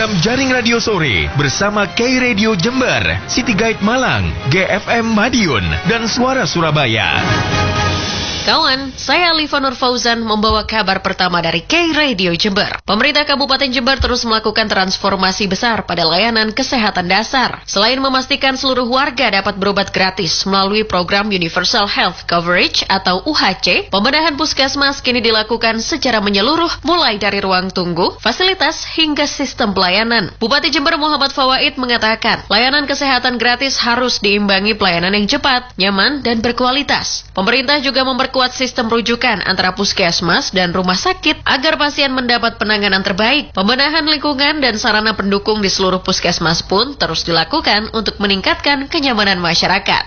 program Jaring Radio Sore bersama K-Radio Jember, City Guide Malang, GFM Madiun, dan Suara Surabaya. Kawan, saya Alifa Nur Fauzan membawa kabar pertama dari K-Radio Jember. Pemerintah Kabupaten Jember terus melakukan transformasi besar pada layanan kesehatan dasar. Selain memastikan seluruh warga dapat berobat gratis melalui program Universal Health Coverage atau UHC, pembenahan puskesmas kini dilakukan secara menyeluruh mulai dari ruang tunggu, fasilitas, hingga sistem pelayanan. Bupati Jember Muhammad Fawaid mengatakan, layanan kesehatan gratis harus diimbangi pelayanan yang cepat, nyaman, dan berkualitas. Pemerintah juga memperkuat sistem rujukan antara puskesmas dan rumah sakit agar pasien mendapat penanganan terbaik. Pembenahan lingkungan dan sarana pendukung di seluruh puskesmas pun terus dilakukan untuk meningkatkan kenyamanan masyarakat.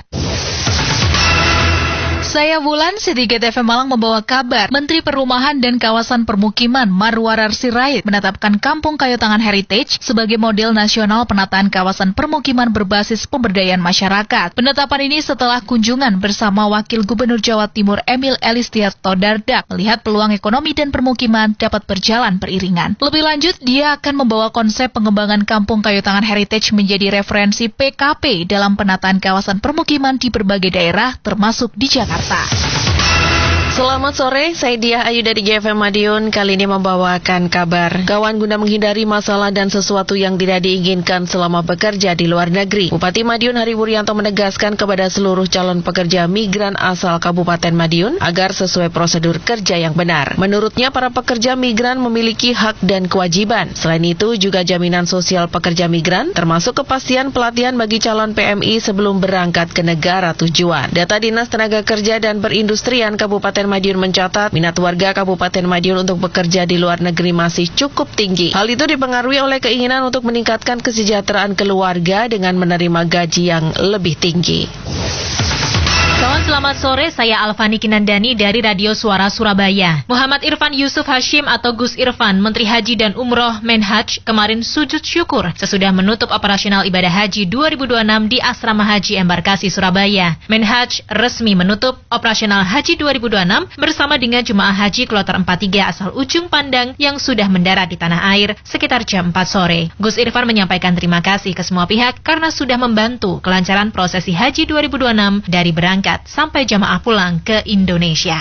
Saya Wulan, City Guide FM Malang membawa kabar. Menteri Perumahan dan Kawasan Permukiman Marwarar Sirait menetapkan Kampung Kayu Tangan Heritage sebagai model nasional penataan kawasan permukiman berbasis pemberdayaan masyarakat. Penetapan ini setelah kunjungan bersama Wakil Gubernur Jawa Timur Emil Elistiarto Dardak melihat peluang ekonomi dan permukiman dapat berjalan beriringan. Lebih lanjut, dia akan membawa konsep pengembangan Kampung Kayu Tangan Heritage menjadi referensi PKP dalam penataan kawasan permukiman di berbagai daerah termasuk di Jakarta. Selamat sore, saya Diah Ayu dari GFM Madiun. Kali ini membawakan kabar kawan guna menghindari masalah dan sesuatu yang tidak diinginkan selama bekerja di luar negeri. Bupati Madiun Hari Wuryanto menegaskan kepada seluruh calon pekerja migran asal Kabupaten Madiun agar sesuai prosedur kerja yang benar. Menurutnya, para pekerja migran memiliki hak dan kewajiban. Selain itu, juga jaminan sosial pekerja migran, termasuk kepastian pelatihan bagi calon PMI sebelum berangkat ke negara tujuan. Data Dinas Tenaga Kerja dan Perindustrian Kabupaten Madiun mencatat minat warga Kabupaten Madiun untuk bekerja di luar negeri masih cukup tinggi. Hal itu dipengaruhi oleh keinginan untuk meningkatkan kesejahteraan keluarga dengan menerima gaji yang lebih tinggi. Kawan, selamat sore, saya Alfani Kinandani dari Radio Suara Surabaya. Muhammad Irfan Yusuf Hashim atau Gus Irfan, Menteri Haji dan Umroh Menhaj, kemarin sujud syukur sesudah menutup operasional ibadah haji 2026 di Asrama Haji Embarkasi Surabaya. Menhaj resmi menutup operasional haji 2026 bersama dengan jemaah haji kloter 43 asal Ujung Pandang yang sudah mendarat di tanah air sekitar jam 4 sore. Gus Irfan menyampaikan terima kasih ke semua pihak karena sudah membantu kelancaran prosesi haji 2026 dari berangkat sampai jamaah pulang ke Indonesia.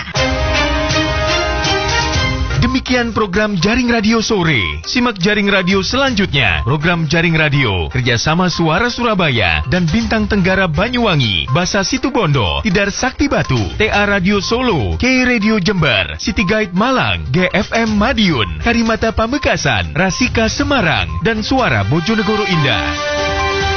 Demikian program Jaring Radio Sore. Simak Jaring Radio selanjutnya. Program Jaring Radio kerjasama Suara Surabaya dan Bintang Tenggara Banyuwangi, Basa Situbondo, Tidar Sakti Batu, TA Radio Solo, K-Radio Jember, City Guide Malang, GFM Madiun, Karimata Pamekasan, Rasika Semarang, dan Suara Bojonegoro Indah.